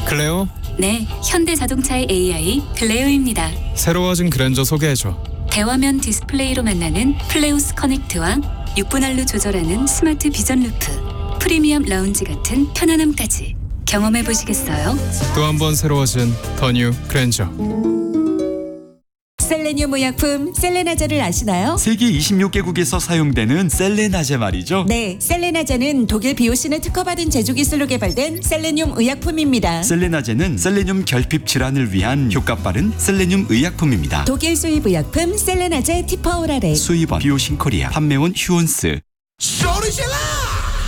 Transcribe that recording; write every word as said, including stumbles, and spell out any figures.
클레오? 네, 현대자동차의 에이아이 클레오입니다. 새로워진 그랜저 소개해줘. 대화면 디스플레이로 만나는 플레우스 커넥트와 육 분 할로 조절하는 스마트 비전 루프, 프리미엄 라운지 같은 편안함까지 경험해 보시겠어요? 또 한 번 새로워진 더 뉴 그랜저. 셀레늄 의약품 셀레나제를 아시나요? 세계 이십육 개국에서 사용되는 셀레나제 말이죠. 네, 셀레나제는 독일 비오신을 특허받은 제조 기술로 개발된 셀레늄 의약품입니다. 셀레나제는 셀레늄 결핍 질환을 위한 효과 빠른 셀레늄 의약품입니다. 독일 수입 의약품 셀레나제 티퍼오라렉. 수입원 비오신 코리아, 판매원 휴온스. 소리 질러!